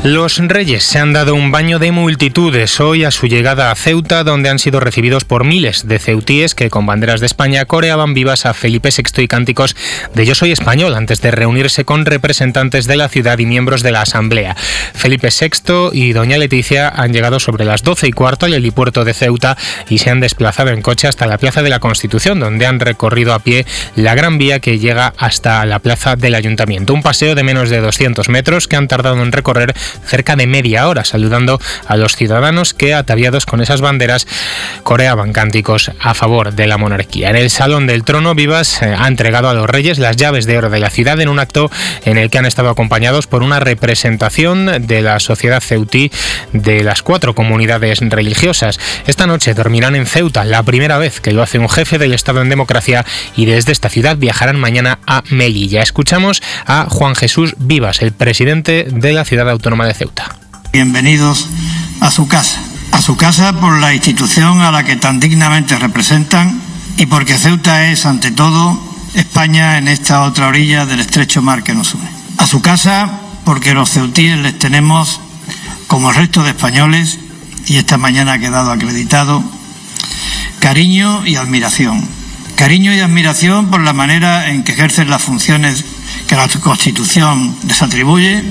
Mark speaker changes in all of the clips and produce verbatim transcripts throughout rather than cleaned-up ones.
Speaker 1: Los Reyes se han dado un baño de multitudes hoy a su llegada a Ceuta, donde han sido recibidos por miles de ceutíes que con banderas de España coreaban vivas a Felipe sexto y cánticos de Yo soy español, antes de reunirse con representantes de la ciudad y miembros de la Asamblea. Felipe sexto y doña Leticia han llegado sobre las doce y cuarto al helipuerto de Ceuta y se han desplazado en coche hasta la Plaza de la Constitución, donde han recorrido a pie la Gran Vía que llega hasta la Plaza del Ayuntamiento. Un paseo de menos de doscientos metros que han tardado en recorrer cerca de media hora, saludando a los ciudadanos que, ataviados con esas banderas, coreaban cánticos a favor de la monarquía. En el Salón del Trono, Vivas ha entregado a los Reyes las llaves de oro de la ciudad en un acto en el que han estado acompañados por una representación de la sociedad ceutí de las cuatro comunidades religiosas. Esta noche dormirán en Ceuta, la primera vez que lo hace un jefe del Estado en democracia, y desde esta ciudad viajarán mañana a Melilla. Escuchamos a Juan Jesús Vivas, el presidente de la ciudad autónoma de Ceuta.
Speaker 2: Bienvenidos a su casa, a su casa por la institución a la que tan dignamente representan y porque Ceuta es, ante todo, España en esta otra orilla del estrecho mar que nos une. A su casa porque los ceutíes les tenemos, como el resto de españoles, y esta mañana ha quedado acreditado, cariño y admiración. Cariño y admiración por la manera en que ejercen las funciones que la Constitución les atribuye.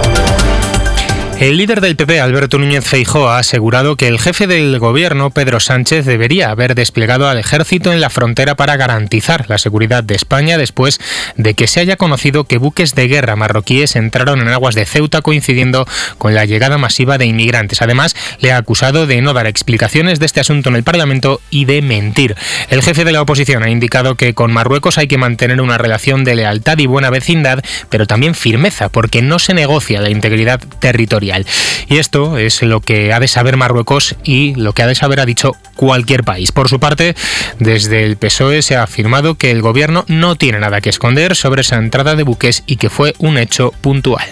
Speaker 1: El líder del P P, Alberto Núñez Feijóo, ha asegurado que el jefe del gobierno, Pedro Sánchez, debería haber desplegado al ejército en la frontera para garantizar la seguridad de España después de que se haya conocido que buques de guerra marroquíes entraron en aguas de Ceuta coincidiendo con la llegada masiva de inmigrantes. Además, le ha acusado de no dar explicaciones de este asunto en el Parlamento y de mentir. El jefe de la oposición ha indicado que con Marruecos hay que mantener una relación de lealtad y buena vecindad, pero también firmeza, porque no se negocia la integridad territorial. Y esto es lo que ha de saber Marruecos y lo que ha de saber ha dicho cualquier país. Por su parte, desde el P S O E se ha afirmado que el gobierno no tiene nada que esconder sobre esa entrada de buques y que fue un hecho puntual.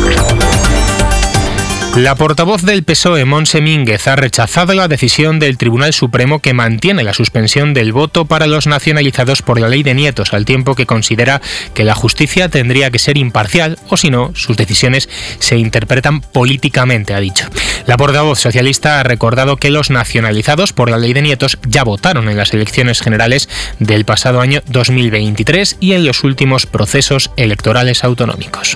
Speaker 1: La portavoz del P S O E, Montse Mínguez, ha rechazado la decisión del Tribunal Supremo que mantiene la suspensión del voto para los nacionalizados por la ley de nietos, al tiempo que considera que la justicia tendría que ser imparcial o, si no, sus decisiones se interpretan políticamente, ha dicho. La portavoz socialista ha recordado que los nacionalizados por la ley de nietos ya votaron en las elecciones generales del pasado año dos mil veintitrés y en los últimos procesos electorales autonómicos.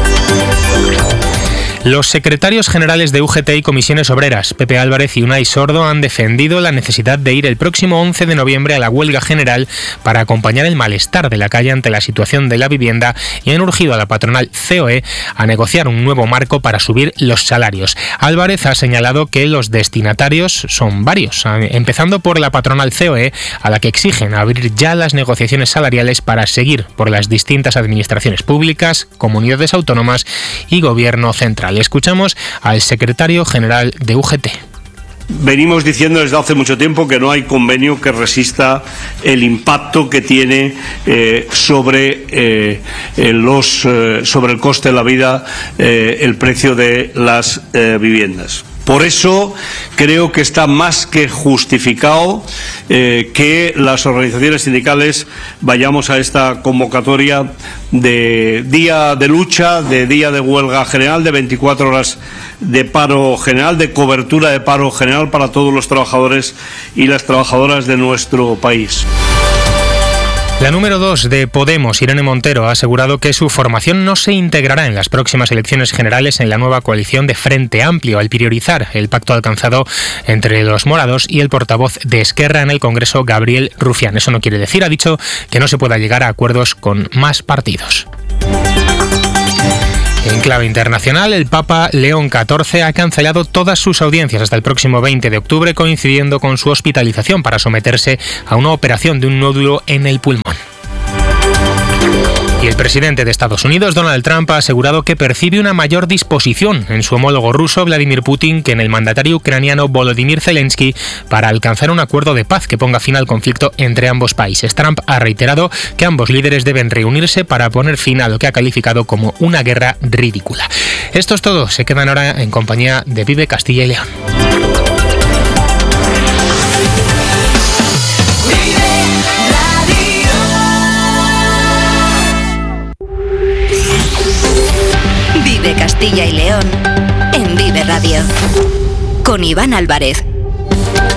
Speaker 1: Los secretarios generales de U G T y Comisiones Obreras, Pepe Álvarez y Unai Sordo, han defendido la necesidad de ir el próximo once de noviembre a la huelga general para acompañar el malestar de la calle ante la situación de la vivienda y han urgido a la patronal C O E a negociar un nuevo marco para subir los salarios. Álvarez ha señalado que los destinatarios son varios, empezando por la patronal C O E, a la que exigen abrir ya las negociaciones salariales para seguir por las distintas administraciones públicas, comunidades autónomas y gobierno central. Escuchamos al secretario general de U G T.
Speaker 3: Venimos diciendo desde hace mucho tiempo que no hay convenio que resista el impacto que tiene eh, sobre, eh, los, eh, sobre el coste de la vida, eh, el precio de las eh, viviendas. Por eso creo que está más que justificado eh, que las organizaciones sindicales vayamos a esta convocatoria de día de lucha, de día de huelga general, de veinticuatro horas de paro general, de cobertura de paro general para todos los trabajadores y las trabajadoras de nuestro país.
Speaker 1: La número dos de Podemos, Irene Montero, ha asegurado que su formación no se integrará en las próximas elecciones generales en la nueva coalición de Frente Amplio, al priorizar el pacto alcanzado entre los morados y el portavoz de Esquerra en el Congreso, Gabriel Rufián. Eso no quiere decir, ha dicho, que no se pueda llegar a acuerdos con más partidos. En clave internacional, el Papa León catorce ha cancelado todas sus audiencias hasta el próximo veinte de octubre, coincidiendo con su hospitalización para someterse a una operación de un nódulo en el pulmón. Y el presidente de Estados Unidos, Donald Trump, ha asegurado que percibe una mayor disposición en su homólogo ruso, Vladimir Putin, que en el mandatario ucraniano Volodymyr Zelensky para alcanzar un acuerdo de paz que ponga fin al conflicto entre ambos países. Trump ha reiterado que ambos líderes deben reunirse para poner fin a lo que ha calificado como una guerra ridícula. Esto es todo. Se quedan ahora en compañía de Vive Castilla y León.
Speaker 4: Vive Castilla y León en Vive Radio. Con Iván Álvarez.